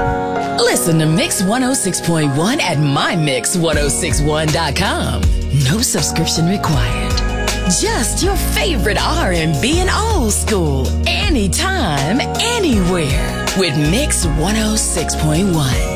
Listen to Mix 106.1 at mymix1061.com. No subscription required. Just your favorite R&B and old school. Anytime, anywhere. With Mix 106.1.